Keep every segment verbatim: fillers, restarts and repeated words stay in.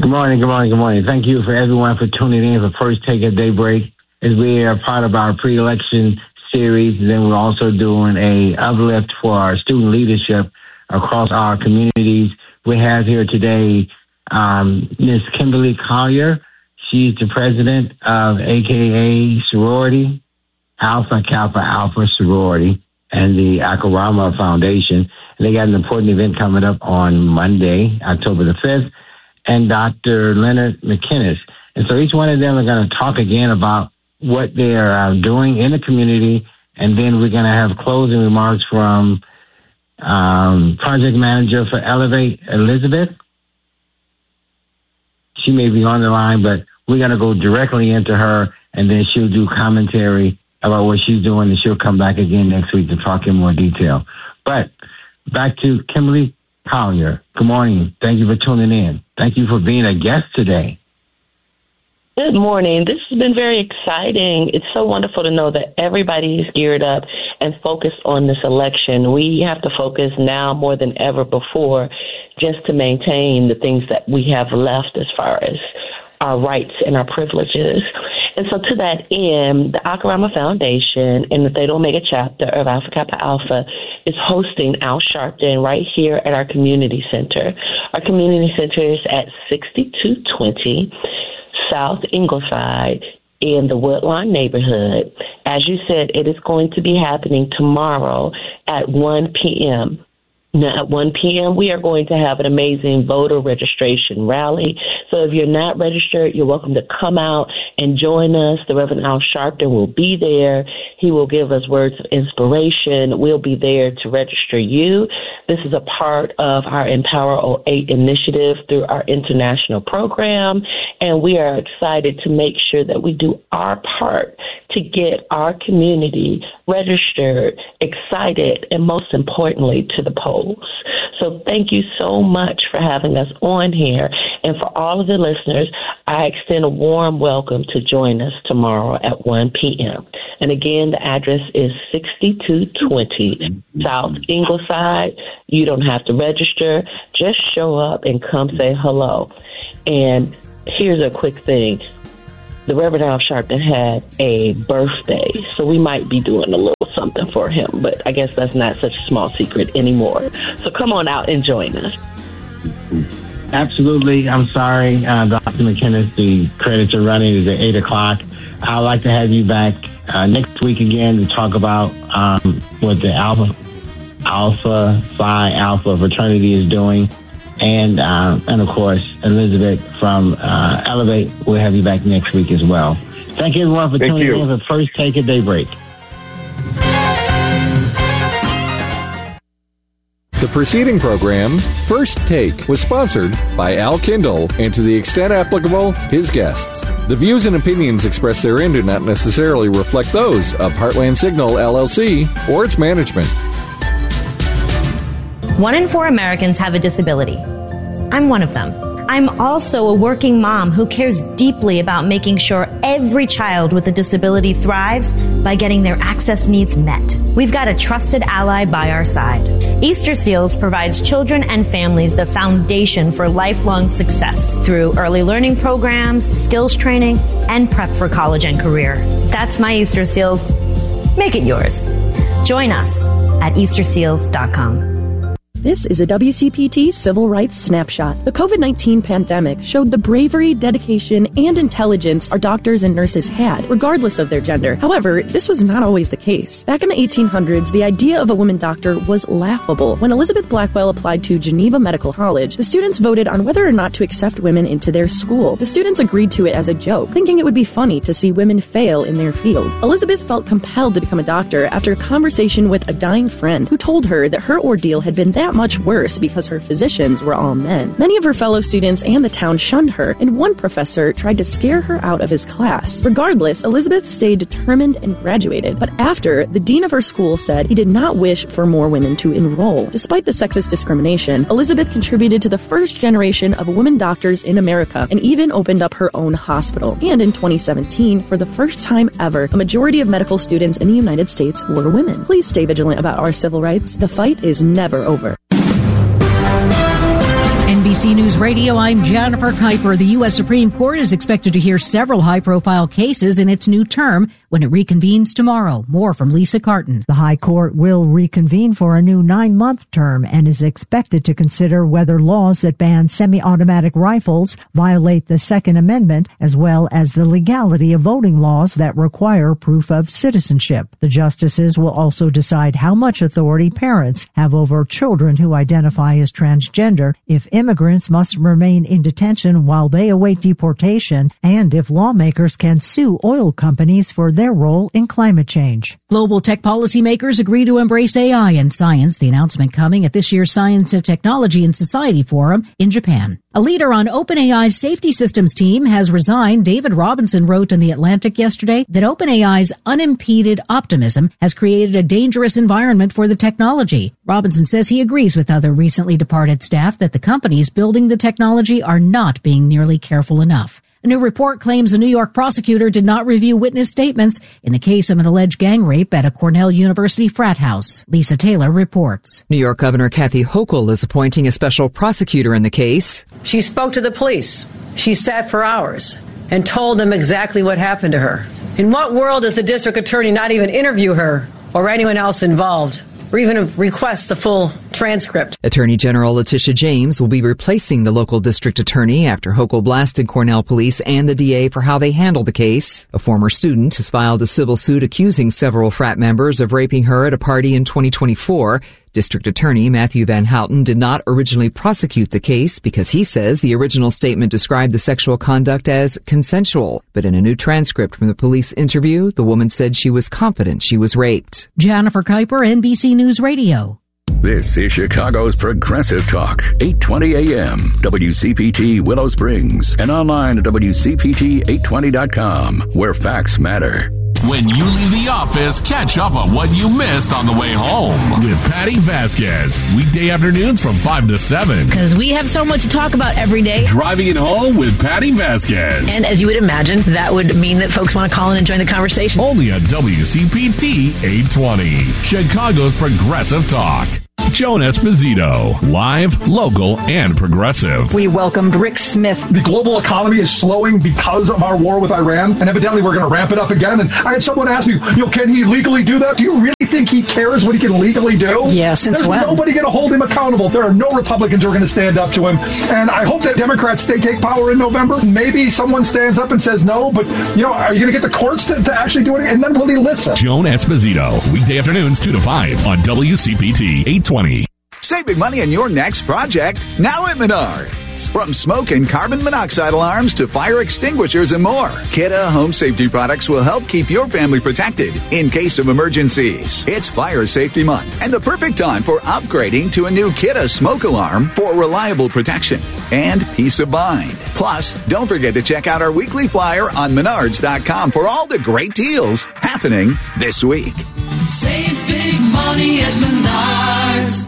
Good morning, good morning, good morning. Thank you for everyone for tuning in for First Take at Daybreak. As we are part of our pre-election series, then we're also doing a uplift for our student leadership across our communities. We have here today um, Miz Kimberly Collier. She's the president of A K A Sorority, Alpha Kappa Alpha Sorority, and the Akarama Foundation. And they got an important event coming up on Monday, October the fifth, and Doctor Leonard McKinnis. And so each one of them are going to talk again about what they are uh, doing in the community, and then we're going to have closing remarks from um, project manager for Elevate, Elizabeth. She may be on the line, but we're going to go directly into her, and then she'll do commentary about what she's doing, and she'll come back again next week to talk in more detail. But back to Kimberly Collier. Good morning. Thank you for tuning in. Thank you for being a guest today. Good morning. This has been very exciting. It's so wonderful to know that everybody is geared up and focused on this election. We have to focus now more than ever before just to maintain the things that we have left as far as our rights and our privileges. And so to that end, the Akarama Foundation and the Theta Omega chapter of Alpha Kappa Alpha is hosting Al Sharpton right here at our community center. Our community center is at sixty-two twenty South Ingleside in the Woodlawn neighborhood. As you said, it is going to be happening tomorrow at one p.m. Now, at one p.m., we are going to have an amazing voter registration rally. So if you're not registered, you're welcome to come out and join us. The Reverend Al Sharpton will be there. He will give us words of inspiration. We'll be there to register you. This is a part of our Empower oh eight initiative through our international program, and we are excited to make sure that we do our part to get our community registered, excited, and most importantly, to the polls. So thank you so much for having us on here. And for all of the listeners, I extend a warm welcome to join us tomorrow at one p.m. And again, the address is sixty-two twenty South Ingleside. You don't have to register. Just show up and come say hello. And here's a quick thing. The Reverend Al Sharpton had a birthday, so we might be doing a little something for him, but I guess that's not such a small secret anymore. So come on out and join us. Absolutely. I'm sorry, uh, Doctor McKinnis, the credits are running. It's at eight o'clock. I'd like to have you back uh, next week again to talk about um, what the Alpha, Alpha Phi Alpha fraternity is doing. And, uh, and of course, Elizabeth from uh, Elevate, we'll have you back next week as well. Thank you, everyone, for Thank tuning you. in for First Take at Daybreak. The preceding program, First Take, was sponsored by Al Kindle and, to the extent applicable, his guests. The views and opinions expressed therein do not necessarily reflect those of Heartland Signal, L L C, or its management. One in four Americans have a disability. I'm one of them. I'm also a working mom who cares deeply about making sure every child with a disability thrives by getting their access needs met. We've got a trusted ally by our side. Easter Seals provides children and families the foundation for lifelong success through early learning programs, skills training, and prep for college and career. That's my Easter Seals. Make it yours. Join us at easter seals dot com. This is a W C P T Civil Rights Snapshot. The COVID nineteen pandemic showed the bravery, dedication, and intelligence our doctors and nurses had, regardless of their gender. However, this was not always the case. Back in the eighteen hundreds, the idea of a woman doctor was laughable. When Elizabeth Blackwell applied to Geneva Medical College, the students voted on whether or not to accept women into their school. The students agreed to it as a joke, thinking it would be funny to see women fail in their field. Elizabeth felt compelled to become a doctor after a conversation with a dying friend who told her that her ordeal had been that much worse because her physicians were all men. Many of her fellow students and the town shunned her, and one professor tried to scare her out of his class. Regardless, Elizabeth stayed determined and graduated, but after, the dean of her school said he did not wish for more women to enroll. Despite the sexist discrimination, Elizabeth contributed to the first generation of women doctors in America and even opened up her own hospital. And in twenty seventeen, for the first time ever, a majority of medical students in the United States were women. Please stay vigilant about our civil rights. The fight is never over. N B B C News Radio, I'm Jennifer Kuiper. The U S Supreme Court is expected to hear several high-profile cases in its new term when it reconvenes tomorrow. More from Lisa Carton. The High Court will reconvene for a new nine-month term and is expected to consider whether laws that ban semi-automatic rifles violate the Second Amendment, as well as the legality of voting laws that require proof of citizenship. The justices will also decide how much authority parents have over children who identify as transgender, if immigrants must remain in detention while they await deportation, and if lawmakers can sue oil companies for their role in climate change. Global tech policymakers agree to embrace A I in science. The announcement coming at this year's Science and Technology and Society Forum in Japan. A leader on OpenAI's safety systems team has resigned. David Robinson wrote in The Atlantic yesterday that OpenAI's unimpeded optimism has created a dangerous environment for the technology. Robinson says he agrees with other recently departed staff that the companies building the technology are not being nearly careful enough. A new report claims a New York prosecutor did not review witness statements in the case of an alleged gang rape at a Cornell University frat house. Lisa Taylor reports. New York Governor Kathy Hochul is appointing a special prosecutor in the case. She spoke to the police. She sat for hours and told them exactly what happened to her. In what world does the district attorney not even interview her or anyone else involved, or even request the full transcript? Attorney General Letitia James will be replacing the local district attorney after Hochul blasted Cornell police and the D A for how they handled the case. A former student has filed a civil suit accusing several frat members of raping her at a party in twenty twenty-four. District Attorney Matthew Van Houten did not originally prosecute the case because he says the original statement described the sexual conduct as consensual. But in a new transcript from the police interview, the woman said she was confident she was raped. Jennifer Kuiper, N B C News Radio. This is Chicago's Progressive Talk, eight twenty A M, W C P T Willow Springs, and online at W C P T eight twenty dot com, where facts matter. When you leave the office, catch up on what you missed on the way home with Patty Vasquez. Weekday afternoons from five to seven. Because we have so much to talk about every day. Driving it home with Patty Vasquez. And as you would imagine, that would mean that folks want to call in and join the conversation. Only on W C P T eight twenty, Chicago's Progressive Talk. Joan Esposito, live, local, and progressive. We welcomed Rick Smith. The global economy is slowing because of our war with Iran, and evidently we're going to ramp it up again. And I had someone ask me, you know, can he legally do that? Do you really think he cares what he can legally do? Yeah, since There's when? nobody going to hold him accountable. There are no Republicans who are going to stand up to him. And I hope that Democrats, they take power in November. Maybe someone stands up and says no, but, you know, are you going to get the courts to, to actually do it? And then will he listen? Joan Esposito, weekday afternoons two to five on W C P T eight twenty. Save big money on your next project now at Menards. From smoke and carbon monoxide alarms to fire extinguishers and more, Kidde Home Safety products will help keep your family protected in case of emergencies. It's Fire Safety Month and the perfect time for upgrading to a new Kidde smoke alarm for reliable protection and peace of mind. Plus, don't forget to check out our weekly flyer on menards dot com for all the great deals happening this week. Save big money at Menards.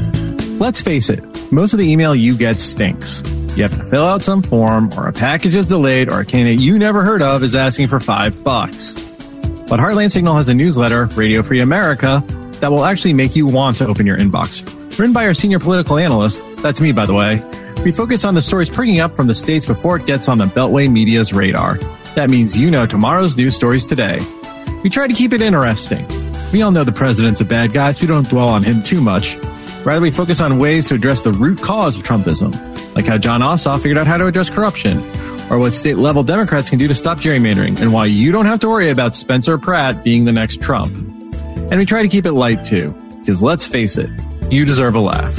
Let's face it, most of the email you get stinks. You have to fill out some form, or a package is delayed, or a candidate you never heard of is asking for five bucks. But Heartland Signal has a newsletter, Radio Free America, that will actually make you want to open your inbox. Written by our senior political analyst, that's me by the way, we focus on the stories springing up from the states before it gets on the Beltway media's radar. That means you know tomorrow's news stories today. We try to keep it interesting. We all know the president's a bad guy, so we don't dwell on him too much. Rather, we focus on ways to address the root cause of Trumpism, like how John Ossoff figured out how to address corruption, or what state-level Democrats can do to stop gerrymandering, and why you don't have to worry about Spencer Pratt being the next Trump. And we try to keep it light, too, because let's face it, you deserve a laugh.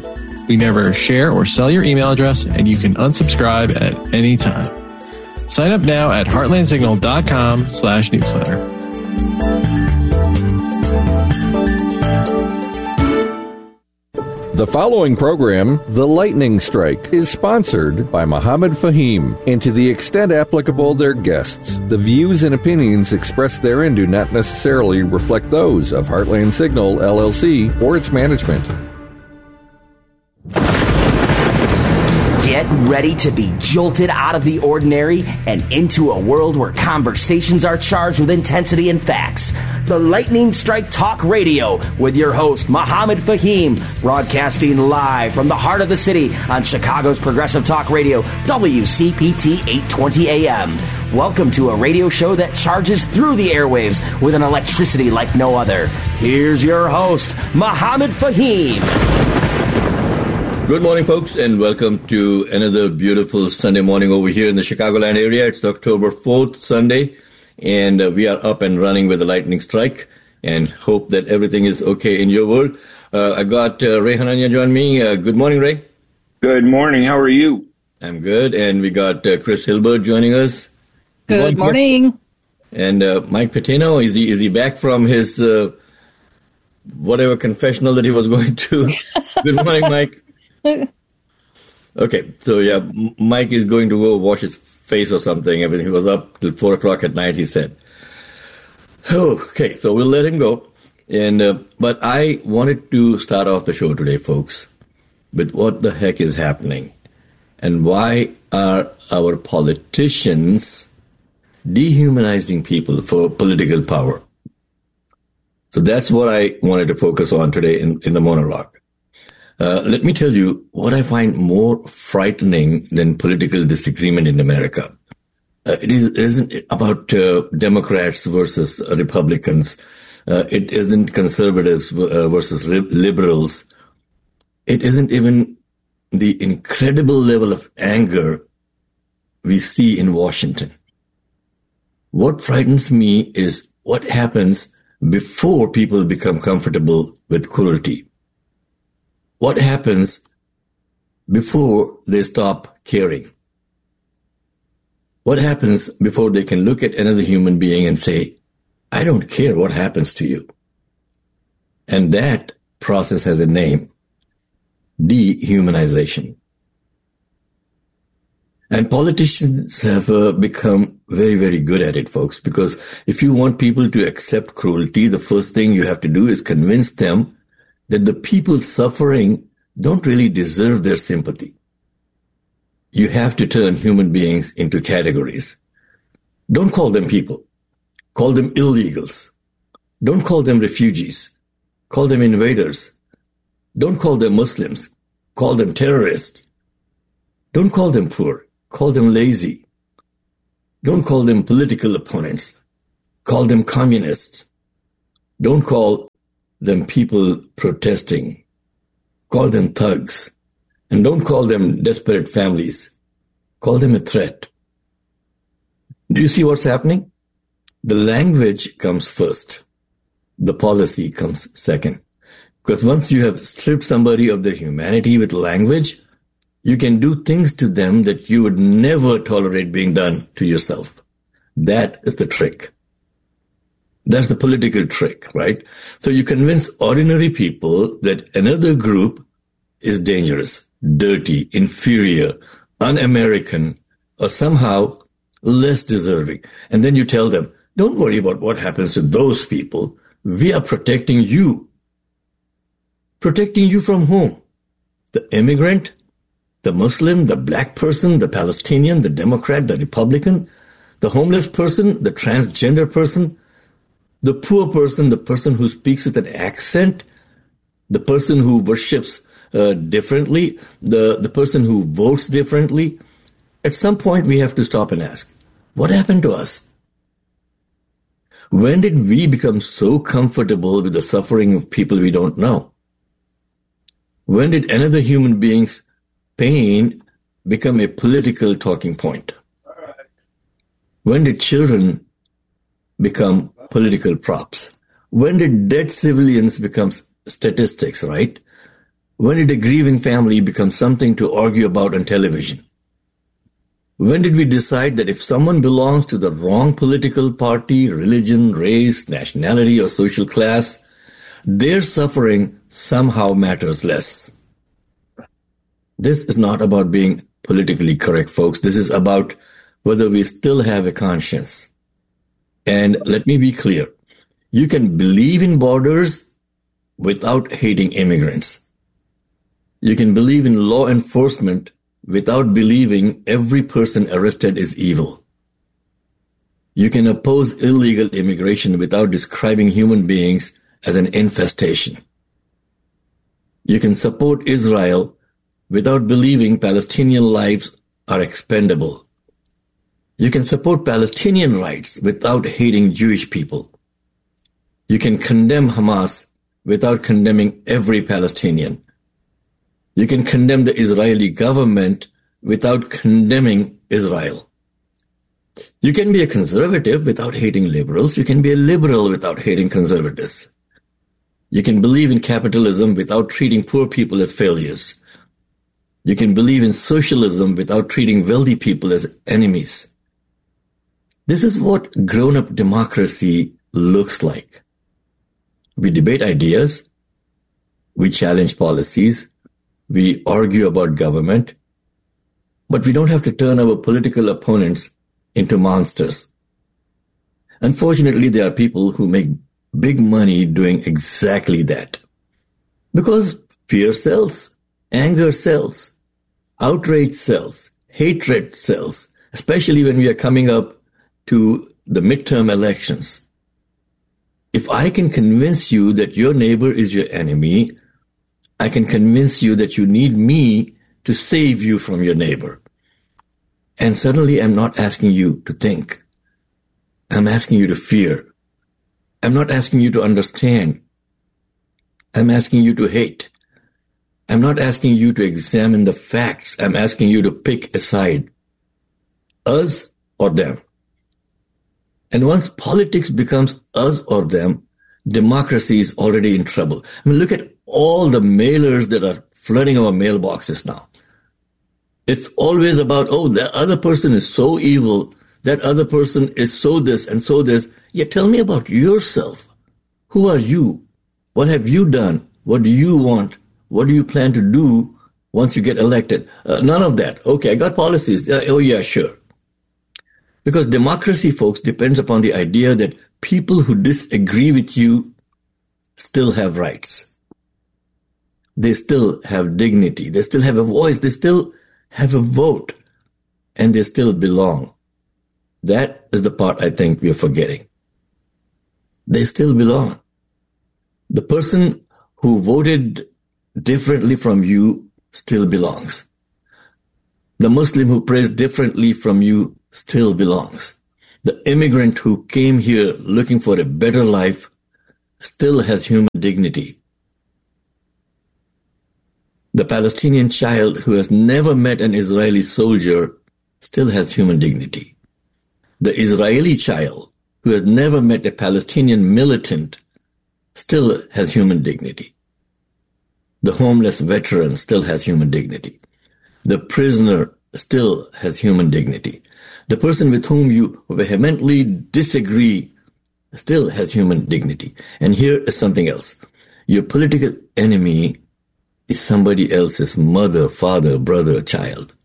We never share or sell your email address, and you can unsubscribe at any time. Sign up now at heartlandsignal dot com slash newsletter. The following program, The Lightning Strike, is sponsored by Mohammed Fahim, and to the extent applicable, their guests. The views and opinions expressed therein do not necessarily reflect those of Heartland Signal, L L C, or its management. Get ready to be jolted out of the ordinary and into a world where conversations are charged with intensity and facts. The Lightning Strike Talk Radio with your host, Mohammed Fahim, broadcasting live from the heart of the city on Chicago's Progressive Talk Radio, W C P T eight twenty A M. Welcome to a radio show that charges through the airwaves with an electricity like no other. Here's your host, Mohammed Fahim. Good morning, folks, and welcome to another beautiful Sunday morning over here in the Chicagoland area. It's October fourth, Sunday, and uh, we are up and running with the lightning strike and hope that everything is okay in your world. Uh, I got uh, Ray Hanania join me. Uh, good morning, Ray. Good morning. How are you? I'm good. And we got uh, Chris Hilbert joining us. Good, good morning. And uh, Mike Patino, is he, is he back from his uh, whatever confessional that he was going to? Good morning, Mike. Okay, so yeah, Mike is going to go wash his face or something. Everything was up till four o'clock at night, he said. Okay, so we'll let him go. And uh, but I wanted to start off the show today, folks, with what the heck is happening and why are our politicians dehumanizing people for political power. So that's what I wanted to focus on today in, in the monologue. Uh, let me tell you what I find more frightening than political disagreement in America. Uh, it is, isn't about uh, Democrats versus uh, Republicans. Uh, it isn't conservatives uh, versus li- liberals. It isn't even the incredible level of anger we see in Washington. What frightens me is what happens before people become comfortable with cruelty. What happens before they stop caring? What happens before they can look at another human being and say, I don't care what happens to you? And that process has a name, dehumanization. And politicians have uh, become very, very good at it, folks, because if you want people to accept cruelty, the first thing you have to do is convince them that the people suffering don't really deserve their sympathy. You have to turn human beings into categories. Don't call them people. Call them illegals. Don't call them refugees. Call them invaders. Don't call them Muslims. Call them terrorists. Don't call them poor. Call them lazy. Don't call them political opponents. Call them communists. Don't call them people protesting. Call them thugs. And don't call them desperate families. Call them a threat. Do you see what's happening? The language comes first. The policy comes second. Because once you have stripped somebody of their humanity with language, you can do things to them that you would never tolerate being done to yourself. That is the trick. That's the political trick, right? So you convince ordinary people that another group is dangerous, dirty, inferior, un-American, or somehow less deserving. And then you tell them, don't worry about what happens to those people. We are protecting you. Protecting you from whom? The immigrant, the Muslim, the black person, the Palestinian, the Democrat, the Republican, the homeless person, the transgender person, the poor person, the person who speaks with an accent, the person who worships uh, differently, the, the person who votes differently. At some point, we have to stop and ask, what happened to us? When did we become so comfortable with the suffering of people we don't know? When did another human being's pain become a political talking point? When did children become political props? When did dead civilians become statistics, right? When did a grieving family become something to argue about on television? When did we decide that if someone belongs to the wrong political party, religion, race, nationality, or social class, their suffering somehow matters less? This is not about being politically correct, folks. This is about whether we still have a conscience. And let me be clear. You can believe in borders without hating immigrants. You can believe in law enforcement without believing every person arrested is evil. You can oppose illegal immigration without describing human beings as an infestation. You can support Israel without believing Palestinian lives are expendable. You can support Palestinian rights without hating Jewish people. You can condemn Hamas without condemning every Palestinian. You can condemn the Israeli government without condemning Israel. You can be a conservative without hating liberals. You can be a liberal without hating conservatives. You can believe in capitalism without treating poor people as failures. You can believe in socialism without treating wealthy people as enemies. This is what grown-up democracy looks like. We debate ideas. We challenge policies. We argue about government. But we don't have to turn our political opponents into monsters. Unfortunately, there are people who make big money doing exactly that. Because fear sells, anger sells, outrage sells, hatred sells, especially when we are coming up to the midterm elections. If I can convince you that your neighbor is your enemy, I can convince you that you need me to save you from your neighbor. And suddenly I'm not asking you to think. I'm asking you to fear. I'm not asking you to understand. I'm asking you to hate. I'm not asking you to examine the facts. I'm asking you to pick a side. Us or them. And once politics becomes us or them, democracy is already in trouble. I mean, look at all the mailers that are flooding our mailboxes now. It's always about, oh, that other person is so evil. That other person is so this and so this. Yeah, tell me about yourself. Who are you? What have you done? What do you want? What do you plan to do once you get elected? Uh, none of that. Okay, I got policies. Uh, oh, yeah, sure. Because democracy, folks, depends upon the idea that people who disagree with you still have rights. They still have dignity. They still have a voice. They still have a vote. And they still belong. That is the part I think we are forgetting. They still belong. The person who voted differently from you still belongs. The Muslim who prays differently from you still belongs. The immigrant who came here looking for a better life still has human dignity. The Palestinian child who has never met an Israeli soldier still has human dignity. The Israeli child who has never met a Palestinian militant still has human dignity. The homeless veteran still has human dignity. The prisoner still has human dignity. The person with whom you vehemently disagree still has human dignity. And here is something else. Your political enemy is somebody else's mother, father, brother, child.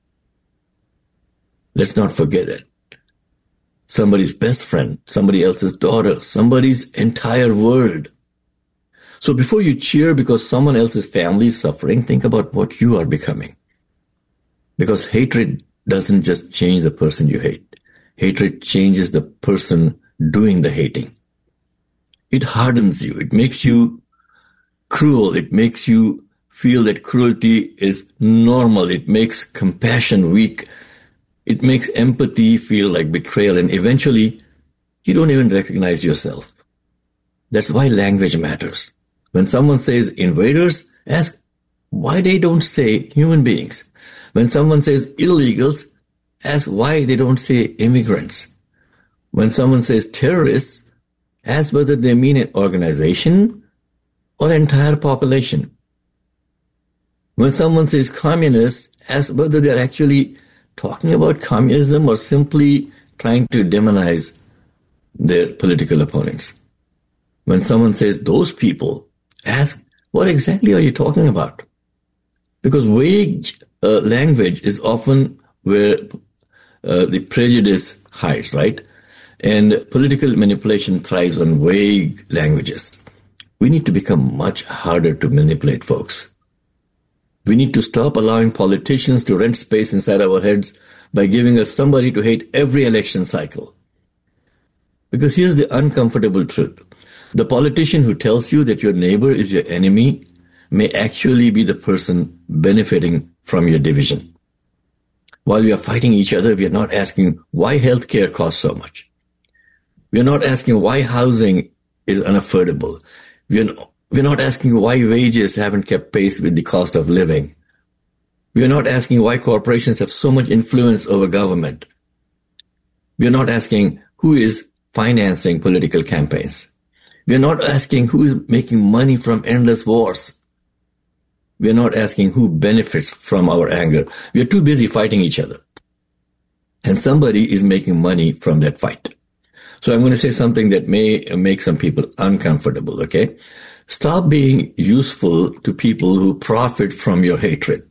Let's not forget it. Somebody's best friend, somebody else's daughter, somebody's entire world. So before you cheer because someone else's family is suffering, think about what you are becoming. Because hatred doesn't just change the person you hate. Hatred changes the person doing the hating. It hardens you. It makes you cruel. It makes you feel that cruelty is normal. It makes compassion weak. It makes empathy feel like betrayal. And eventually, you don't even recognize yourself. That's why language matters. When someone says invaders, ask why they don't say human beings. When someone says illegals, ask why they don't say immigrants. When someone says terrorists, ask whether they mean an organization or an entire population. When someone says communists, ask whether they're actually talking about communism or simply trying to demonize their political opponents. When someone says those people, ask what exactly are you talking about? Because vague uh, language is often where uh, the prejudice hides, right? And political manipulation thrives on vague languages. We need to become much harder to manipulate, folks. We need to stop allowing politicians to rent space inside our heads by giving us somebody to hate every election cycle. Because here's the uncomfortable truth. The politician who tells you that your neighbor is your enemy may actually be the person benefiting from your division. While we are fighting each other, we are not asking why healthcare costs so much. We are not asking why housing is unaffordable. We are, we're not asking why wages haven't kept pace with the cost of living. We are not asking why corporations have so much influence over government. We are not asking who is financing political campaigns. We are not asking who is making money from endless wars. We are not asking who benefits from our anger. We are too busy fighting each other. And somebody is making money from that fight. So I'm going to say something that may make some people uncomfortable, okay? Stop being useful to people who profit from your hatred.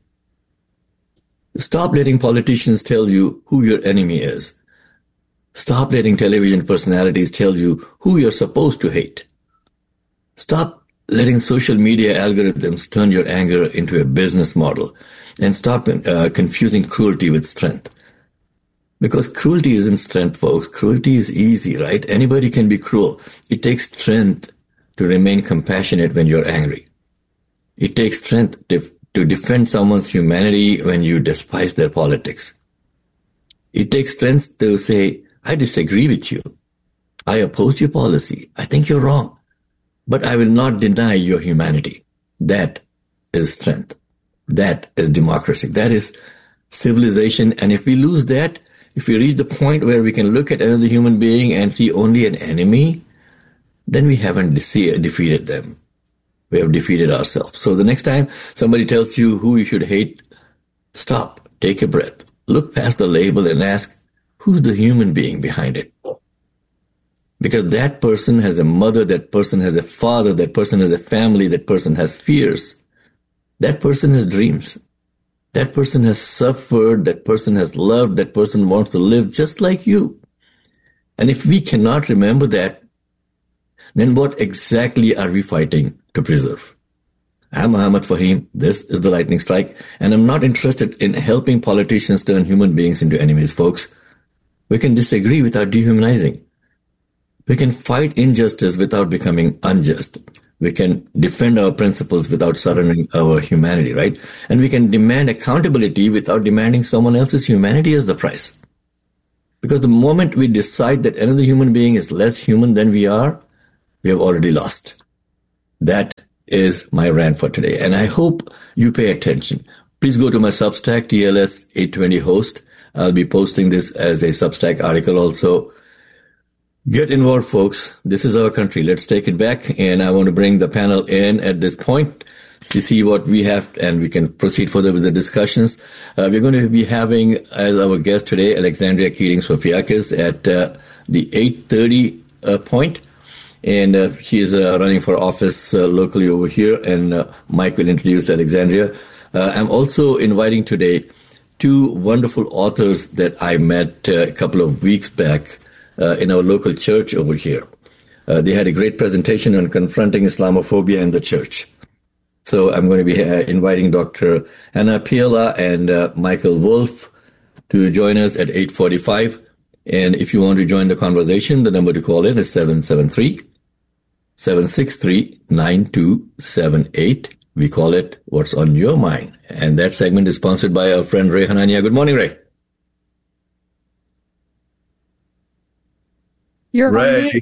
Stop letting politicians tell you who your enemy is. Stop letting television personalities tell you who you're supposed to hate. Stop letting social media algorithms turn your anger into a business model, and stop uh, confusing cruelty with strength. Because cruelty isn't strength, folks. Cruelty is easy, right? Anybody can be cruel. It takes strength to remain compassionate when you're angry. It takes strength to, to defend someone's humanity when you despise their politics. It takes strength to say, I disagree with you. I oppose your policy. I think you're wrong. But I will not deny your humanity. That is strength. That is democracy. That is civilization. And if we lose that, if we reach the point where we can look at another human being and see only an enemy, then we haven't de- defeated them. We have defeated ourselves. So the next time somebody tells you who you should hate, stop, take a breath, look past the label and ask, who's the human being behind it? Because that person has a mother, that person has a father, that person has a family, that person has fears. That person has dreams. That person has suffered, that person has loved, that person wants to live just like you. And if we cannot remember that, then what exactly are we fighting to preserve? I'm Muhammad Fahim. This is the Lightning Strike, and I'm not interested in helping politicians turn human beings into enemies, folks. We can disagree without dehumanizing. We can fight injustice without becoming unjust. We can defend our principles without surrendering our humanity, right? And we can demand accountability without demanding someone else's humanity as the price. Because the moment we decide that another human being is less human than we are, we have already lost. That is my rant for today. And I hope you pay attention. Please go to my Substack, T L S eight twenty host. I'll be posting this as a Substack article also. Get involved, folks. This is our country. Let's take it back. And I want to bring the panel in at this point to see what we have, and we can proceed further with the discussions. Uh, we're going to be having as our guest today Alexandria Keating-Sofiakis at uh, the eight thirty uh, point. And uh, she is uh, running for office uh, locally over here. And uh, Mike will introduce Alexandria. Uh, I'm also inviting today two wonderful authors that I met uh, a couple of weeks back uh, in our local church over here. Uh, they had a great presentation on confronting Islamophobia in the church. So I'm going to be uh, inviting Doctor Anna Piela and uh, Michael Wolf to join us at eight forty-five. And if you want to join the conversation, the number to call in is seven seven three, seven six three, nine two seven eight. We call it What's on Your Mind. And that segment is sponsored by our friend Ray Hanania. Good morning, Ray. You're Ray.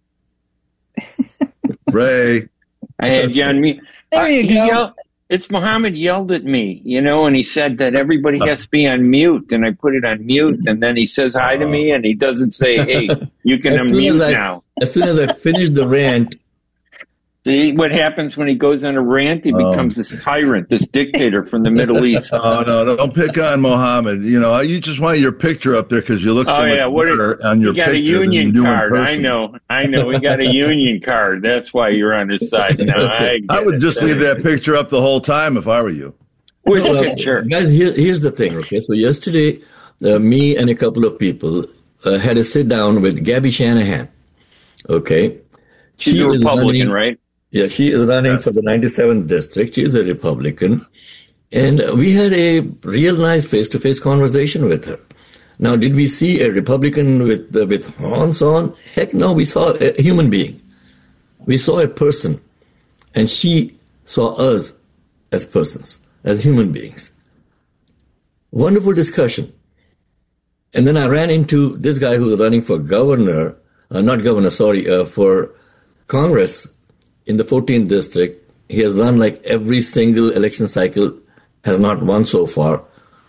Ray. I had you on me. There you uh, go. Yelled, it's Muhammad yelled at me, you know, and he said that everybody has to be on mute, and I put it on mute, and then he says hi to me, and he doesn't say, hey, you can unmute I, now. As soon as I finish the rant, See what happens when he goes on a rant? He Oh. becomes this tyrant, this dictator from the Middle East. Oh, no, don't pick on Mohammed. You know, you just want your picture up there because you look so Oh much yeah, what better are, on your you got a picture than you union do in card. I person. know, I know. We got a union card. That's why you're on his side now. I, I get would it. just leave that picture up the whole time if I were you. Which No, uh, picture? guys, here, here's the thing, okay? So yesterday, uh, me and a couple of people uh, had a sit down with Gabby Shanahan, okay? She's She a is Republican, running- right? Yeah, she is running for the ninety-seventh district. She is a Republican. And we had a real nice face-to-face conversation with her. Now, did we see a Republican with uh, with horns on? Heck no, we saw a human being. We saw a person. And she saw us as persons, as human beings. Wonderful discussion. And then I ran into this guy who was running for governor, uh, not governor, sorry, uh, for Congress in the fourteenth district. He has run like every single election cycle, has not won so far.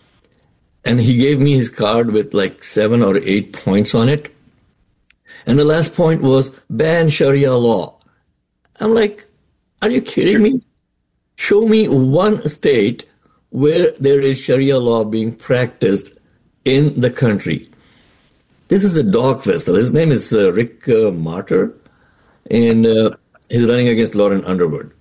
And he gave me his card with like seven or eight points on it. And the last point was ban Sharia law. I'm like, are you kidding me? Show me one state where there is Sharia law being practiced in the country. This is a dog vessel. His name is uh, Rick uh, Martyr, and uh, he's running against Lauren Underwood.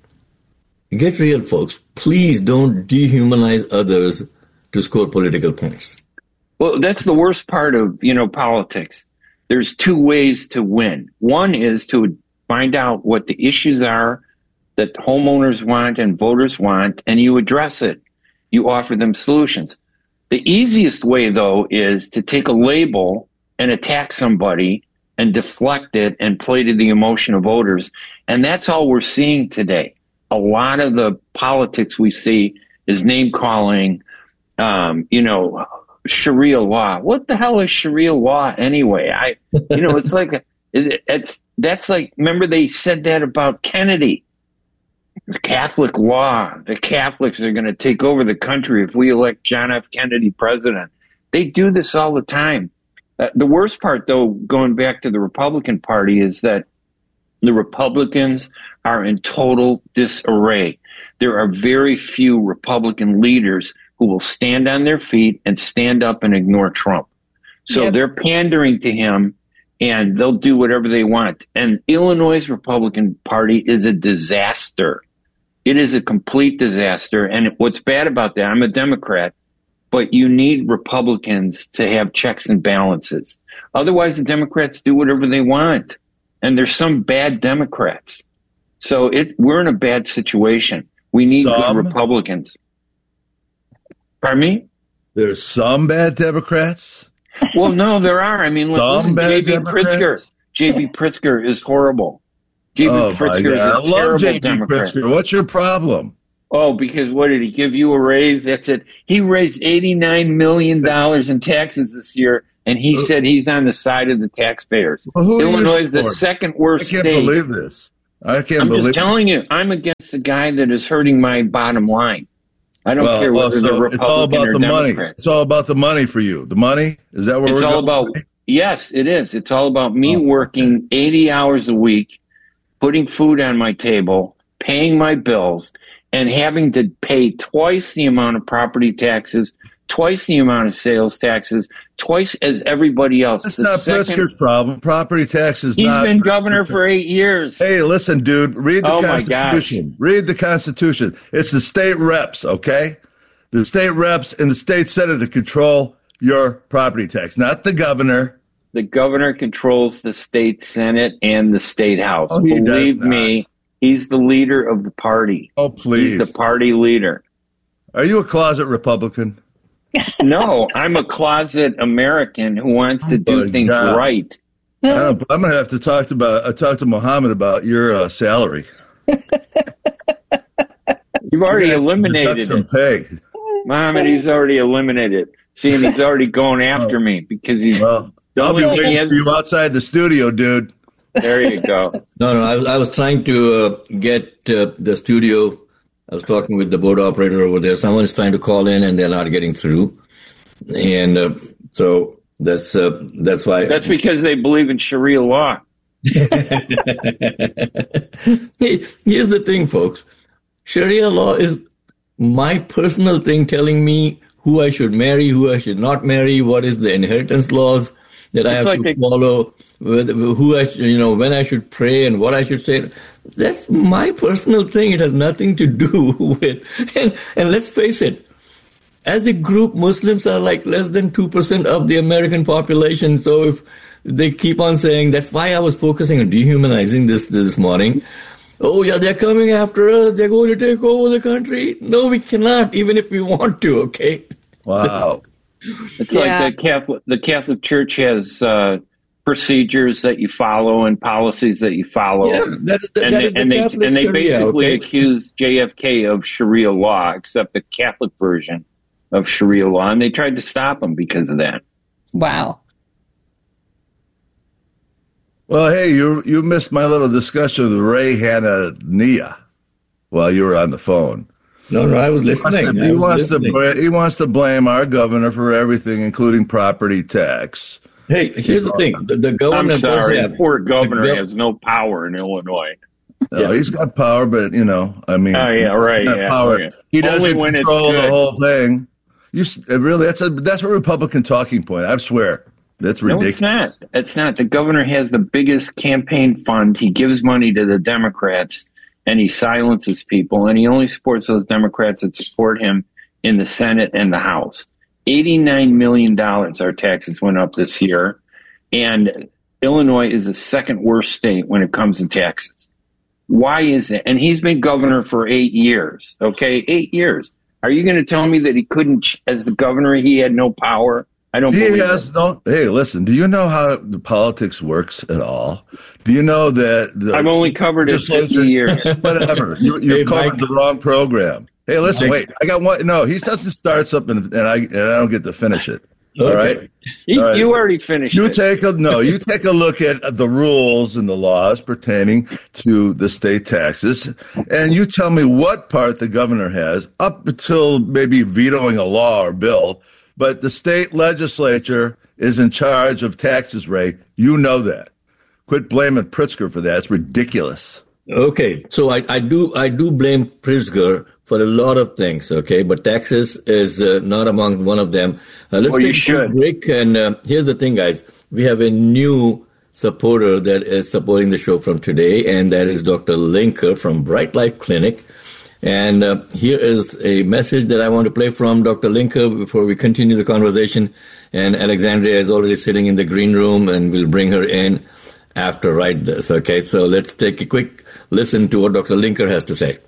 Get real, folks. Please don't dehumanize others to score political points. Well, that's the worst part of, you know, politics. There's two ways to win. One is to find out what the issues are that homeowners want and voters want, and you address it. You offer them solutions. The easiest way, though, is to take a label and attack somebody and deflect it and play to the emotion of voters. And that's all we're seeing today. A lot of the politics we see is name-calling, um, you know, Sharia law. What the hell is Sharia law anyway? I, you know, it's like, it, it's that's like, remember they said that about Kennedy. The Catholic law, the Catholics are going to take over the country if we elect John F. Kennedy president. They do this all the time. Uh, the worst part, though, going back to the Republican Party, is that the Republicans are in total disarray. There are very few Republican leaders who will stand on their feet and stand up and ignore Trump. So yep. They're pandering to him, and they'll do whatever they want. And Illinois' Republican Party is a disaster. It is a complete disaster. And what's bad about that, I'm a Democrat, but you need Republicans to have checks and balances. Otherwise, the Democrats do whatever they want. And there's some bad Democrats. So it, we're in a bad situation. We need some good Republicans. Pardon me? There's some bad Democrats? Well, no, there are. I mean, listen, J B Pritzker. J B Pritzker is horrible. J B Oh, Pritzker is a I love terrible J B Democrat. Pritzker. What's your problem? Oh, because what did he give you a raise? That's it. He raised eighty-nine million dollars in taxes this year, and he said he's on the side of the taxpayers. Well, who are you Illinois is the supporting? second worst I can't state. believe this. I can't I'm believe just telling you, I'm against the guy that is hurting my bottom line. I don't Well, care well, whether so they're it's all Republican about or the money. Democrat. It's all about the money for you. The money? Is that where It's we're all going? about, yes, it is. It's all about me Oh, working eighty hours a week, putting food on my table, paying my bills, and having to pay twice the amount of property taxes, twice the amount of sales taxes, twice as everybody else. That's The not second- Pritzker's problem. Property taxes. He's not been Pritzker's governor for eight years. Hey, listen, dude. Read the Oh, my gosh. Constitution. Read the Constitution. It's the state reps, okay? The state reps and the state senate that control your property tax, not the governor. The governor controls the state senate and the state house. Oh, he does Believe not. me, he's the leader of the party. Oh, please. He's the party leader. Are you a closet Republican? No, I'm a closet American who wants to do my things God. right. I don't know, but I'm going to have to talk to about uh, talk to Mohammed about your uh, salary. You've already You're gonna have to eliminated deduct some it. pay. Mohammed, he's already eliminated it. See, and he's already going after me because he's Well, the I'll only be thing he waiting has. for you outside the studio, dude. There you go. No, no, I, was- I was trying to uh, get uh, the studio. I was talking with the board operator over there. Someone is trying to call in and they're not getting through. And uh, so that's uh, that's why. That's because they believe in Sharia law. Hey, here's the thing, folks. Sharia law is my personal thing telling me who I should marry, who I should not marry, what is the inheritance laws that I It's have like to a- follow, whether- who I should, you know, when I should pray and what I should say. That's my personal thing. It has nothing to do with, and, and let's face it, as a group, Muslims are like less than two percent of the American population. So if they keep on saying, that's why I was focusing on dehumanizing this this morning. oh yeah, they're coming after us. They're going to take over the country. No, we cannot, even if we want to. Okay. Wow. It's Yeah. like the Catholic. The Catholic Church has uh, procedures that you follow and policies that you follow. Yeah, that's the, and that they, is the and they Catholic and they Sharia, basically okay? accused J F K of Sharia law, except the Catholic version of Sharia law, and they tried to stop him because of that. Wow. Well, hey, you you missed my little discussion with Ray Hanania while you were on the phone. No, no, I was listening. He I was wants listening. to he wants to blame our governor for everything, including property tax. Hey, here's the thing: the, the governor. I'm sorry, does have, the poor governor the gov- has no power in Illinois. No, yeah. He's got power, but you know, I mean, oh yeah, right, he's got yeah, power. yeah. He doesn't Only when control it's the good. whole thing. You really that's a that's a Republican talking point. I swear, that's ridiculous. No, it's not. It's not. The governor has the biggest campaign fund. He gives money to the Democrats, and he silences people, and he only supports those Democrats that support him in the Senate and the House. eighty-nine million dollars our taxes went up this year, and Illinois is the second worst state when it comes to taxes. Why is it? And he's been governor for eight years, okay? Eight years. Are you going to tell me that he couldn't, as the governor, he had no power? I don't He believe has it. no. Hey, listen. Do you know how the politics works at all? Do you know that the, I've only covered it fifty years. Whatever. You, you Hey, covered Mike. the wrong program. Hey, listen. Mike. Wait. I got one. No, he doesn't start something, and I and I don't get to finish it. All Okay. right. You, All right. you already finished You it. take a no. You take a look at the rules and the laws pertaining to the state taxes, and you tell me what part the governor has up until maybe vetoing a law or bill. But the state legislature is in charge of taxes, Ray. You know that. Quit blaming Pritzker for that. It's ridiculous. Okay, so I, I do I do blame Pritzker for a lot of things. Okay, but taxes is uh, not among one of them. Uh, let's Well, you take a quick should. break. And uh, here's the thing, guys. We have a new supporter that is supporting the show from today, and that is Doctor Linker from Bright Life Clinic. And uh, here is a message that I want to play from Doctor Linker before we continue the conversation. And Alexandria is already sitting in the green room, and we'll bring her in after right this. Okay, so let's take a quick listen to what Doctor Linker has to say.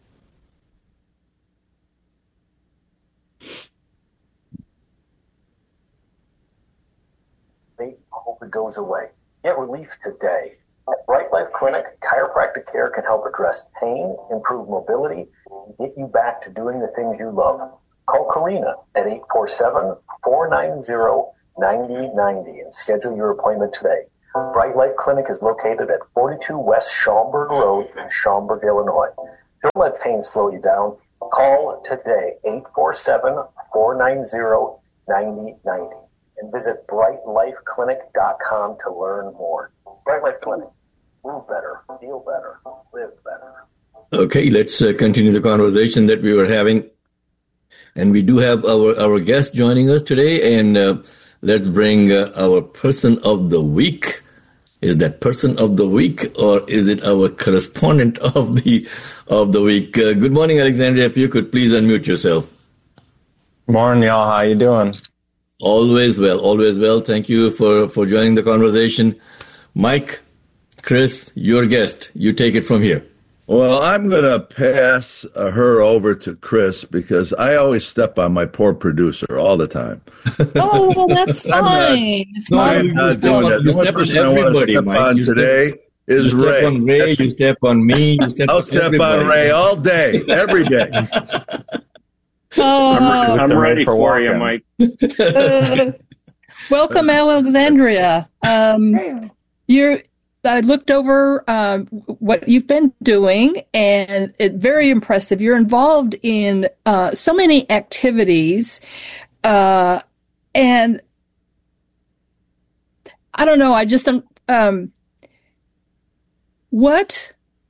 They hope it goes away. Get relief today. At Bright Life Clinic, chiropractic care can help address pain, improve mobility, and get you back to doing the things you love. Call Karina at eight four seven, four nine zero, nine zero nine zero and schedule your appointment today. Bright Life Clinic is located at forty-two West Schaumburg Road in Schaumburg, Illinois. Don't let pain slow you down. Call today, eight four seven, four nine zero, nine zero nine zero and visit bright life clinic dot com to learn more. Bright Life Clinic. Move better, feel better, live better. Okay, let's uh, continue the conversation that we were having. And we do have our, our guest joining us today, and uh, let's bring uh, our person of the week. Is that person of the week, or is it our correspondent of the of the week? Uh, good morning, Alexandria. If you could please unmute yourself. Morning, y'all. How you doing? Always well, always well. Thank you for, for joining the conversation. Mike, Chris, your guest. You take it from here. Well, I'm going to pass uh, her over to Chris because I always step on my poor producer all the time. Oh, well, that's I'm not- fine. It's No, not. I'm not doing that. The You only step on person I want to everybody, step Mike. on You step- today is you step Ray. on Ray, you step on me, you step I'll on step everybody. on Ray all day, every day. Oh, I'm, I'm ready for for you, walking. Mike. uh, welcome, Alexandria. Um, you're. I looked over um, what you've been doing, and it's very impressive. You're involved in uh, so many activities, uh, and I don't know. I just don't. Um, what?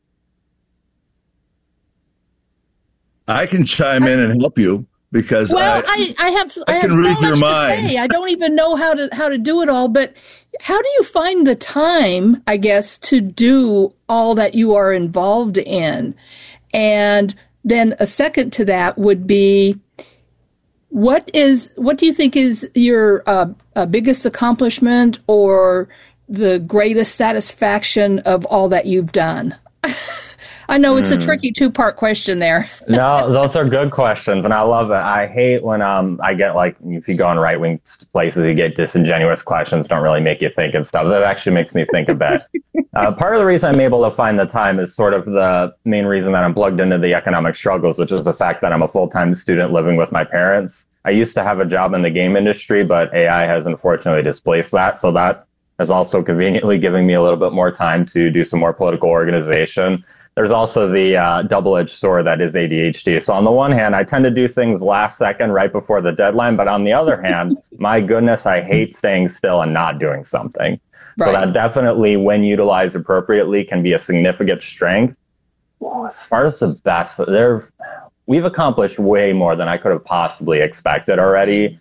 I can chime in and help you because Well, I, I, I have I I, have can so read much your to mind. say. I don't even know how to how to do it all. But how do you find the time, I guess, to do all that you are involved in? And then a second to that would be, what is what do you think is your uh, uh, biggest accomplishment or the greatest satisfaction of all that you've done? I know it's Mm. a tricky two-part question there. No, those are good questions, and I love it. I hate when um I get like, if you go on right-wing places, you get disingenuous questions, don't really make you think and stuff. That actually makes me think a bit. uh, part of the reason I'm able to find the time is sort of the main reason that I'm plugged into the economic struggles, which is the fact that I'm a full-time student living with my parents. I used to have a job in the game industry, but A I has unfortunately displaced that, so that is also conveniently giving me a little bit more time to do some more political organization. There's also the uh, double-edged sword that is A D H D. So on the one hand, I tend to do things last second right before the deadline. But on the other hand, my goodness, I hate staying still and not doing something. Right. So that definitely, when utilized appropriately, can be a significant strength. Well, as far as the best, there, we've accomplished way more than I could have possibly expected already.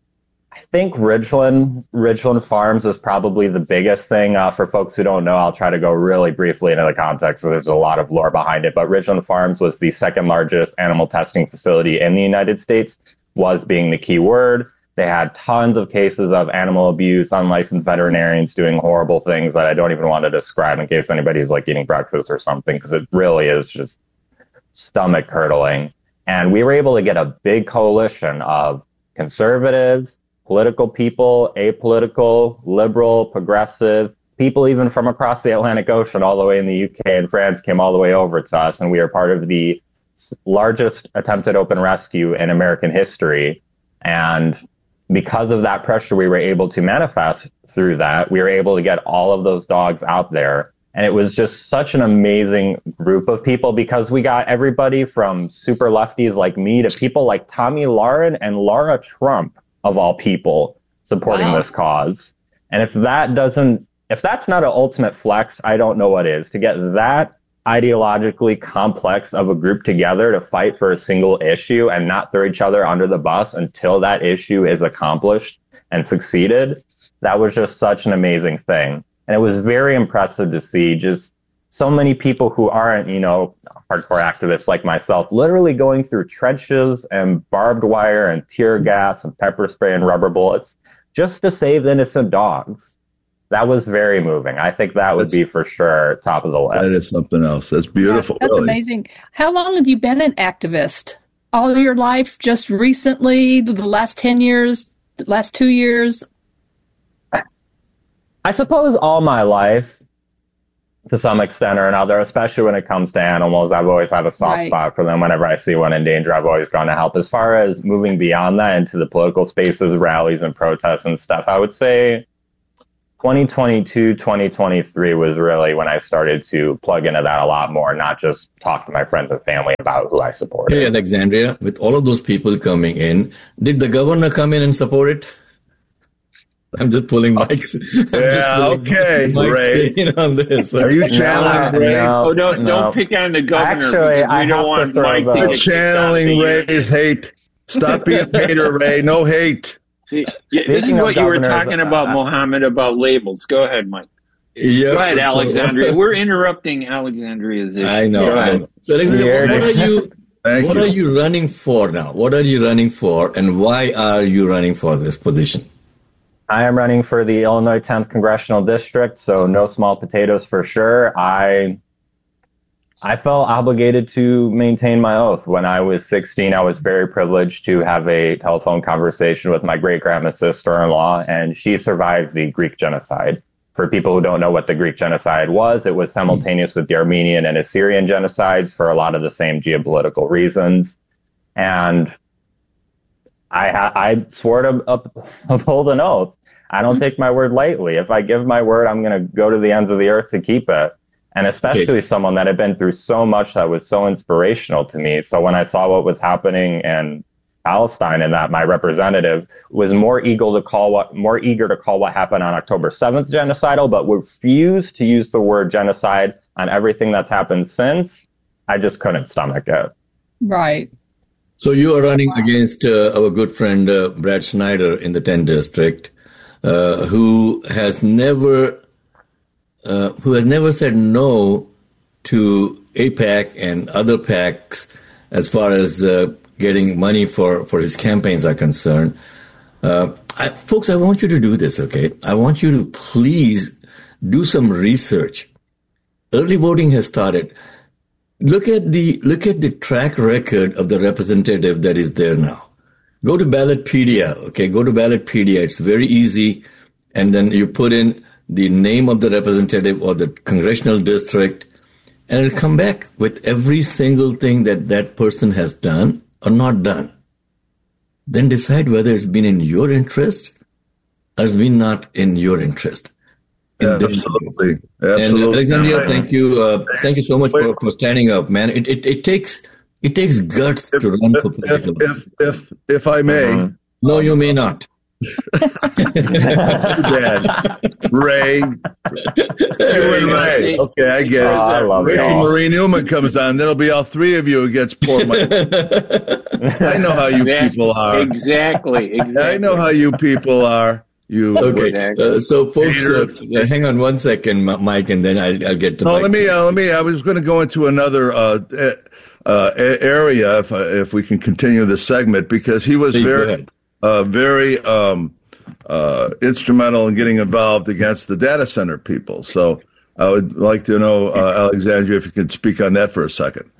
I think Ridgeland, Ridgeland Farms is probably the biggest thing. Uh, for folks who don't know, I'll try to go really briefly into the context. So there's a lot of lore behind it. But Ridgeland Farms was the second largest animal testing facility in the United States, was being the key word. They had tons of cases of animal abuse, unlicensed veterinarians doing horrible things that I don't even want to describe in case anybody's like eating breakfast or something, because it really is just stomach curdling. And we were able to get a big coalition of conservatives, political people, apolitical, liberal, progressive, people even from across the Atlantic Ocean, all the way in the U K and France, came all the way over to us. And we are part of the largest attempted open rescue in American history. And because of that pressure we were able to manifest through that, we were able to get all of those dogs out there. And it was just such an amazing group of people, because we got everybody from super lefties like me to people like Tommy Lauren and Laura Trump, of all people, supporting wow. this cause. And if that doesn't, if that's not an ultimate flex, I don't know what is. To get that ideologically complex of a group together to fight for a single issue and not throw each other under the bus until that issue is accomplished and succeeded, that was just such an amazing thing. And it was very impressive to see just so many people who aren't, you know, hardcore activists like myself, literally going through trenches and barbed wire and tear gas and pepper spray and rubber bullets just to save innocent dogs. That was very moving. I think that would that's, be for sure top of the list. That is something else. That's beautiful. Yeah, that's really amazing. How long have you been an activist? All your life? Just recently? The last ten years? The last two years? I suppose all my life, to some extent or another, especially when it comes to animals. I've always had a soft right. spot for them. Whenever I see one in danger, I've always gone to help. As far as moving beyond that into the political spaces, rallies and protests and stuff, I would say twenty twenty-two, twenty twenty-three was really when I started to plug into that a lot more, not just talk to my friends and family about who I supported. Hey, Alexandria, with all of those people coming in, did the governor come in and support it? I'm just pulling mics. Yeah, okay, Ray. On this. Are you channeling no, Ray? No, oh, don't, no. don't pick on the governor. Actually, I we don't want Mike to You're channeling Ray's hate. Stop being a hater, Ray. No hate. See, yeah, this is what you were talking about, uh, Mohammed, about labels. Go ahead, Mike. Yep. Go ahead, Alexandria. We're interrupting Alexandria's issue. I know. I know. So, Alexandria, what are you? Thank what you. are you running for now? What are you running for, and why are you running for this position? I am running for the Illinois tenth Congressional District, so no small potatoes for sure. I I felt obligated to maintain my oath. When I was sixteen, I was very privileged to have a telephone conversation with my great-grandma's sister-in-law, and she survived the Greek genocide. For people who don't know what the Greek genocide was, it was simultaneous with the Armenian and Assyrian genocides for a lot of the same geopolitical reasons. And I, I swore to up, uphold an oath. I don't take my word lightly. If I give my word, I'm going to go to the ends of the earth to keep it. And especially okay. someone that had been through so much that was so inspirational to me. So when I saw what was happening in Palestine, and that my representative was more eager to call what more eager to call what happened on October seventh genocidal, but refused to use the word genocide on everything that's happened since, I just couldn't stomach it. Right. So you are running against uh, our good friend uh, Brad Schneider in the tenth District. Uh, who has never, uh, who has never said no to AIPAC and other PACs as far as uh, getting money for, for his campaigns are concerned. Uh, I, folks, I want you to do this, okay? I want you to please do some research. Early voting has started. look at the look at the track record of the representative that is there now. Go to Ballotpedia, okay? Go to Ballotpedia. It's very easy. And then you put in the name of the representative or the congressional district, and it'll come back with every single thing that that person has done or not done. Then decide whether it's been in your interest or it's been not in your interest. In Absolutely. Absolutely. And Alexandria, thank you. Uh, thank you so much for, for standing up, man. It, it, it takes it takes guts if, to run if, for political. If, if, if, if I may. Uh-huh. No, you may not. Dad, Ray, you and Ray. Okay, I get it. Oh, I love Wait till y'all. Marie Newman comes on. Then it'll be all three of you against poor Mike. I know how you That- people are. Exactly. Exactly. I know how you people are. You Okay, uh, so folks, uh, uh, hang on one second, M- Mike, and then I'll, I'll get to. No, Mike. let me. Uh, let me. I was going to go into another uh, uh, area if uh, if we can continue this segment, because he was Please, go very, ahead. uh, very um, uh, instrumental in getting involved against the data center people. So I would like to know, uh, Alexandria, if you could speak on that for a second.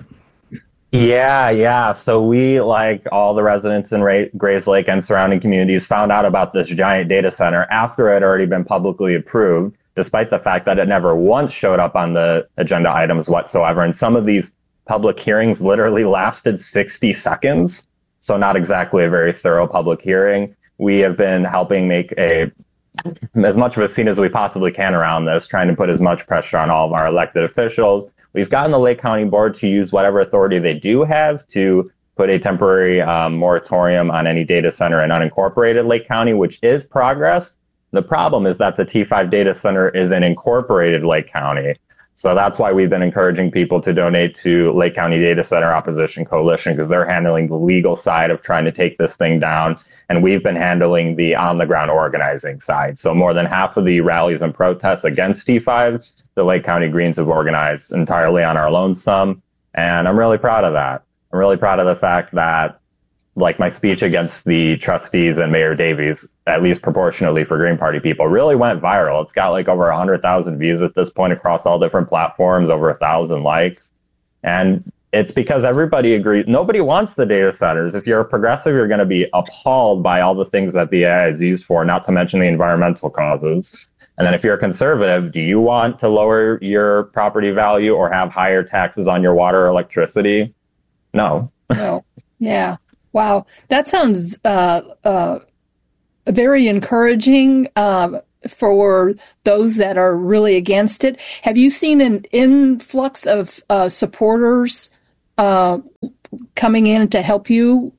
Yeah, yeah. So we, like all the residents in Ray- Grays Lake and surrounding communities, found out about this giant data center after it had already been publicly approved, despite the fact that it never once showed up on the agenda items whatsoever. And some of these public hearings literally lasted sixty seconds. So not exactly a very thorough public hearing. We have been helping make a as much of a scene as we possibly can around this, trying to put as much pressure on all of our elected officials. We've gotten the Lake County Board to use whatever authority they do have to put a temporary um, moratorium on any data center in unincorporated Lake County, which is progress. The problem is that the T five data center is in incorporated Lake County. So that's why we've been encouraging people to donate to Lake County Data Center Opposition Coalition, because they're handling the legal side of trying to take this thing down. And we've been handling the on-the-ground organizing side. So more than half of the rallies and protests against T five, the Lake County Greens have organized entirely on our lonesome. And I'm really proud of that. I'm really proud of the fact that, like, my speech against the trustees and Mayor Davies, at least proportionally for Green Party people, really went viral. It's got like over one hundred thousand views at this point across all different platforms, over a thousand likes. And it's because everybody agrees. Nobody wants the data centers. If you're a progressive, you're going to be appalled by all the things that the A I is used for, not to mention the environmental causes. And then if you're a conservative, do you want to lower your property value or have higher taxes on your water or electricity? No. No. Yeah. Wow. That sounds uh, uh, very encouraging uh, for those that are really against it. Have you seen an influx of uh, supporters uh, coming in to help you?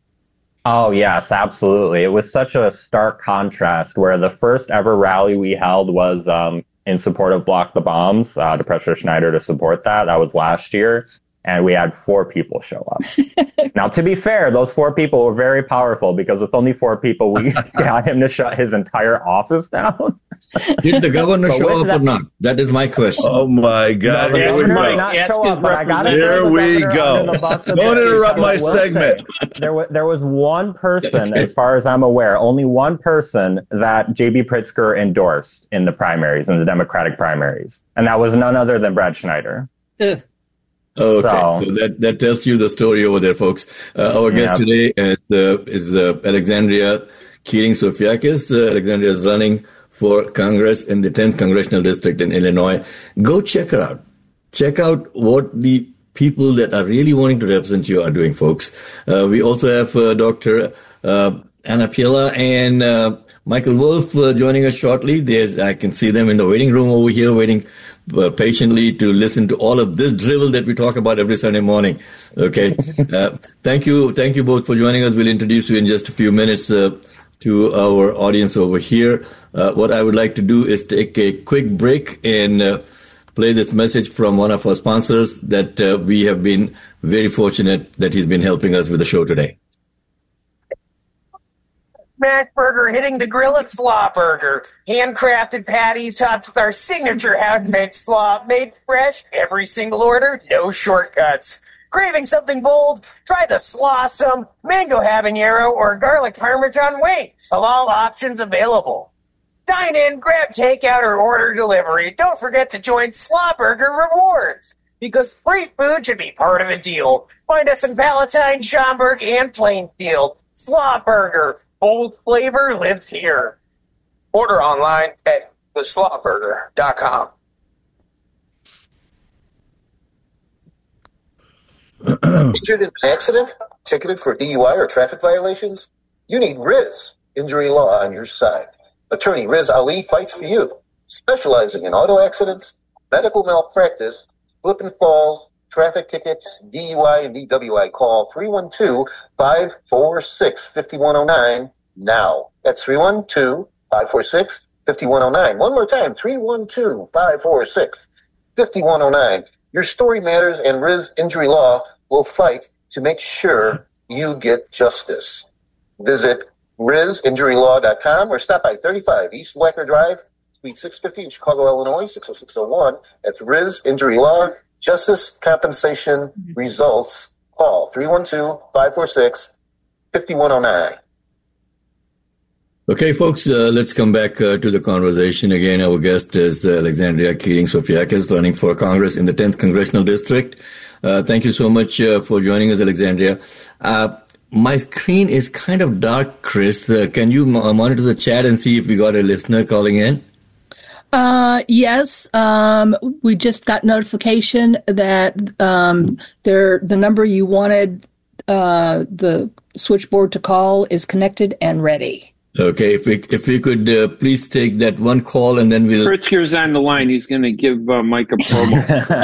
Oh, yes, absolutely. It was such a stark contrast where the first ever rally we held was um, in support of Block the Bombs, uh, to pressure Schneider to support that. That was last year. And we had four people show up. Now, to be fair, those four people were very powerful, because with only four people, we got him to shut his entire office down. Did the governor But show with up that- or not? That is my question. Oh my God! No, the Here we governor go. did not show up, but I gotta Here throw the we governor go. under the bus a Don't bit, interrupt because my I will say, segment. There was there was one person, as far as I'm aware, only one person that J B Pritzker endorsed in the primaries, in the Democratic primaries, and that was none other than Brad Schneider. Ugh. Okay, So- so that, that tells you the story over there, folks. Uh, our guest Yeah. today is, uh, is uh, Alexandria Keating-Sofiakis. Uh, Alexandria is running for Congress in the tenth Congressional District in Illinois. Go check her out. Check out what the people that are really wanting to represent you are doing, folks. Uh, we also have uh, Doctor Uh, Anna Piela and uh, Michael Wolf uh, joining us shortly. There's, I can see them in the waiting room over here, waiting uh, patiently to listen to all of this drivel that we talk about every Sunday morning. Okay. uh, thank you. Thank you both for joining us. We'll introduce you in just a few minutes uh, to our audience over here. Uh, what I would like to do is take a quick break and uh, play this message from one of our sponsors that uh, we have been very fortunate that he's been helping us with the show today. Smash Burger hitting the grill at Slaw Burger. Handcrafted patties topped with our signature house-made slaw, made fresh every single order, no shortcuts. Craving something bold? Try the Slawsome, mango habanero, or garlic parmesan wings. Halal options available. Dine in, grab takeout, or order delivery. Don't forget to join Slaw Burger Rewards. because free food should be part of the deal. Find us in Palatine, Schaumburg, and Plainfield. Slaw Burger. Bold flavor lives here. Order online at the slaw burger dot com. Injured in an accident? Ticketed for D U I or traffic violations? You need Riz Injury Law on your side. Attorney Riz Ali fights for you, specializing in auto accidents, medical malpractice, slip and fall, traffic tickets, D U I and D W I. Call three one two, five four six, five one zero nine now. That's three one two, five four six, five one zero nine. One more time, three one two, five four six, five one zero nine. Your story matters, and Riz Injury Law will fight to make sure you get justice. Visit riz injury law dot com or stop by thirty-five East Wacker Drive, Suite six fifty in Chicago, Illinois, six oh six oh one. That's Riz Injury Law. Justice, compensation, results. Call three one two, five four six, five one zero nine. Okay, folks, uh, let's come back uh, to the conversation. Again, our guest is uh, Alexandria Keating-Sofiakis, running for Congress in the tenth Congressional District. Uh, thank you so much uh, for joining us, Alexandria. Uh, my screen is kind of dark, Chris. Uh, can you mo- monitor the chat and see if we got a listener calling in? Uh, yes. Um, we just got notification that um, there the number you wanted uh, the switchboard to call is connected and ready. Okay, if we if we could uh, please take that one call and then we'll... Pritzker's on the line. He's going to give uh, Mike a promo.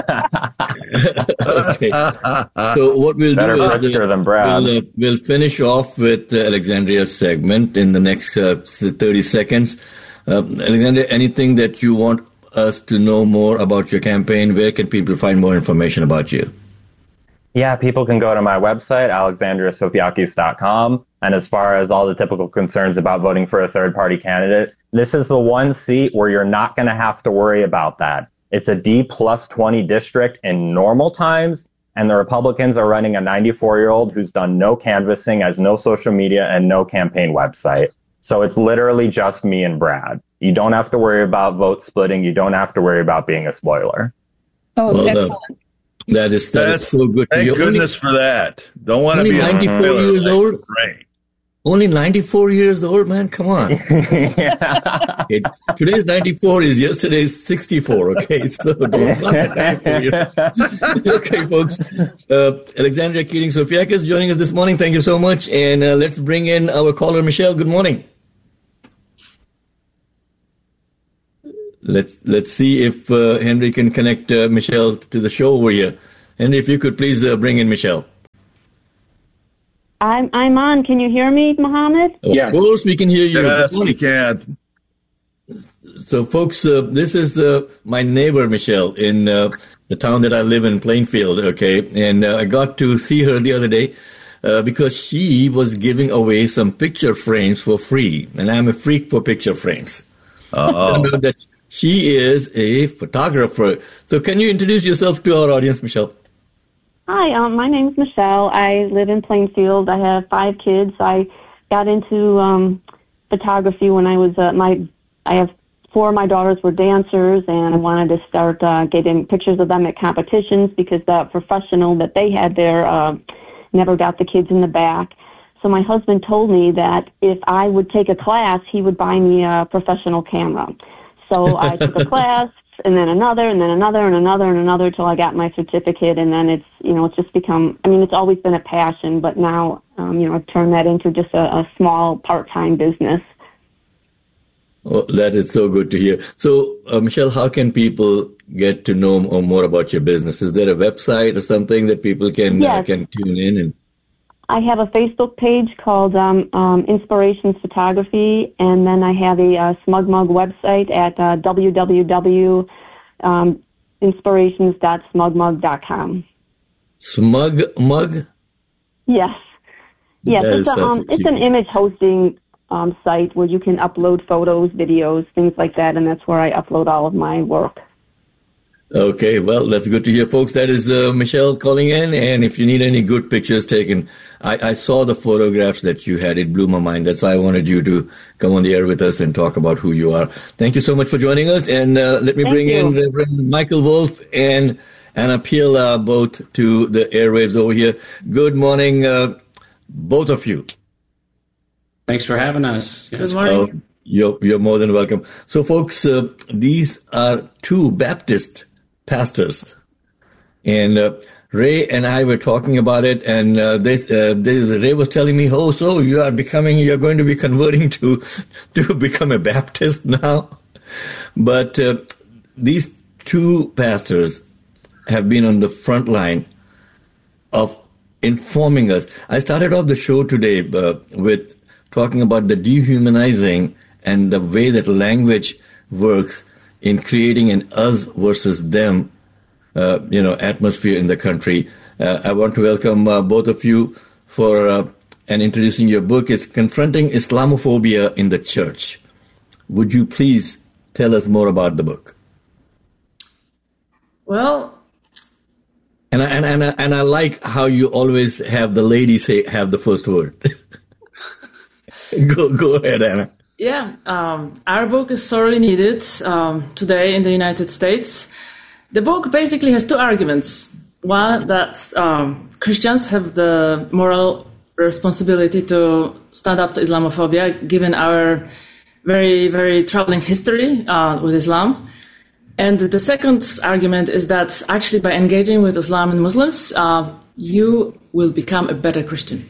Okay. So what we'll Better do is Pritzker uh, than Brad. We'll, uh, we'll finish off with uh, Alexandria's segment in the next uh, thirty seconds. Uh, Alexandria, anything that you want us to know more about your campaign? Where can people find more information about you? Yeah, people can go to my website, alexandria sofiakis dot com. And as far as all the typical concerns about voting for a third-party candidate, this is the one seat where you're not going to have to worry about that. It's a D plus twenty district in normal times, and the Republicans are running a ninety-four-year-old who's done no canvassing, has no social media, and no campaign website. So it's literally just me and Brad. You don't have to worry about vote splitting. You don't have to worry about being a spoiler. Oh, Well, excellent. uh, that is that is That's- so good. Thank You're goodness only, for that. Don't want to only be a ninety-four spoiler. years That's old. Great. Only ninety-four years old, man. Come on. Okay, today's ninety-four is yesterday's sixty-four. Okay, so don't laugh at ninety-four years. Okay, folks. Uh, Alexandria Keating-Sofiakis is joining us this morning. Thank you so much. And uh, let's bring in our caller, Michelle. Good morning. Let's let's see if uh, Henry can connect uh, Michelle to the show over here. Henry, if you could please uh, bring in Michelle. I'm I'm on. Can you hear me, Mohammed? Of course, we can hear you. Yes, Good morning. we can. So, folks, uh, this is uh, my neighbor, Michelle, in uh, the town that I live in, Plainfield, okay? And uh, I got to see her the other day uh, because she was giving away some picture frames for free. And I'm a freak for picture frames. Oh. I know that she is a photographer. So can you introduce yourself to our audience, Michelle? Hi, um, my name's Michelle. I live in Plainfield. I have five kids. I got into um, photography when I was uh, my. I have four of my daughters were dancers, and I wanted to start uh, getting pictures of them at competitions because the professional that they had there uh, never got the kids in the back. So my husband told me that if I would take a class, he would buy me a professional camera. So I took a class, and then another, and then another, and another, and another, till I got my certificate. And then it's, you know, it's just become, I mean, it's always been a passion, but now, um, you know, I've turned that into just a, a small part-time business. Oh, that is so good to hear. So, uh, Michelle, how can people get to know m- more about your business? Is there a website or something that people can uh, Yes. can tune in? And I have a Facebook page called um, um, Inspirations Photography, and then I have a uh, Smug Mug website at uh, w w w dot inspirations dot smug mug dot com. Smug Mug? Yes. Yes, That it's, is a, um, such a it's an cute- image hosting um, site where you can upload photos, videos, things like that, and that's where I upload all of my work. Okay, well, that's good to hear, folks. That is uh, Michelle calling in, and if you need any good pictures taken, I, I saw the photographs that you had. It blew my mind. That's why I wanted you to come on the air with us and talk about who you are. Thank you so much for joining us, and uh, let me Thank bring you. in Reverend Michael Wolf and and appeal uh, both to the airwaves over here. Good morning, uh, both of you. Thanks for having us. Yes. Good morning. Uh, you're, you're more than welcome. So, folks, uh, these are two Baptist pastors, and uh, Ray and I were talking about it, and uh, they, uh, they, Ray was telling me, "Oh, so you are becoming, you're going to be converting to to become a Baptist now." But uh, these two pastors have been on the front line of informing us. I started off the show today uh, with talking about the dehumanizing and the way that language works in creating an us versus them, uh, you know, atmosphere in the country. Uh, I want to welcome uh, both of you for uh, and introducing your book. It's Confronting Islamophobia in the Church. Would you please tell us more about the book? Well, and I, and and I, and I like how you always have the lady say have the first word. go go ahead, Anna. Yeah, um, our book is sorely needed um, today in the United States. The book basically has two arguments. One, that um, Christians have the moral responsibility to stand up to Islamophobia, given our very, very troubling history uh, with Islam. And the second argument is that actually by engaging with Islam and Muslims, uh, you will become a better Christian.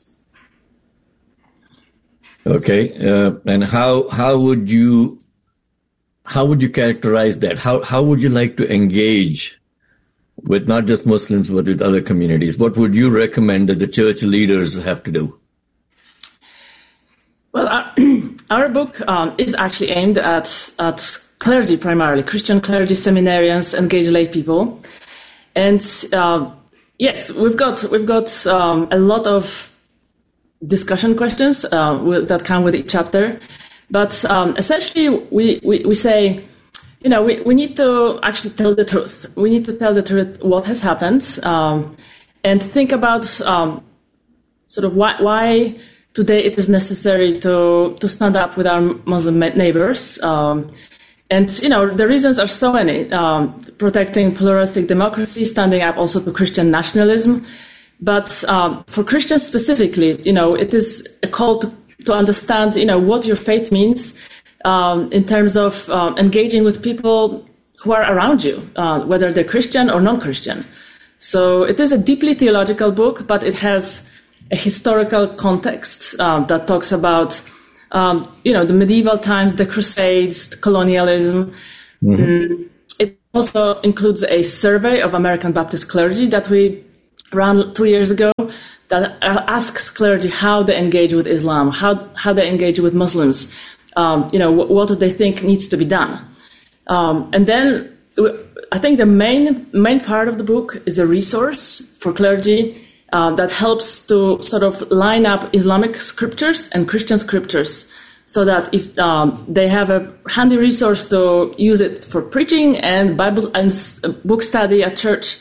Okay, uh, and how how would you how would you characterize that? How how would you like to engage with not just Muslims but with other communities? What would you recommend that the church leaders have to do? Well, our, our book um, is actually aimed at at clergy primarily, Christian clergy, seminarians, engaged lay people, and uh, yes, we've got we've got um, a lot of discussion questions uh, with, that come with each chapter. But um, essentially, we, we, we say, you know, we, we need to actually tell the truth. We need to tell the truth what has happened um, and think about um, sort of why, why today it is necessary to, to stand up with our Muslim neighbors. Um, and, you know, the reasons are so many. Um, protecting pluralistic democracy, standing up also to Christian nationalism. But um, for Christians specifically, you know, it is a call to, to understand, you know, what your faith means um, in terms of um, engaging with people who are around you, uh, whether they're Christian or non-Christian. So it is a deeply theological book, but it has a historical context um, that talks about, um, you know, the medieval times, the Crusades, colonialism. Mm-hmm. Mm, it also includes a survey of American Baptist clergy that we ran two years ago that asks clergy how they engage with Islam, how how they engage with Muslims, um, you know, what, what do they think needs to be done. Um, and then I think the main main part of the book is a resource for clergy uh, that helps to sort of line up Islamic scriptures and Christian scriptures so that if um, they have a handy resource to use it for preaching and Bible and book study at church,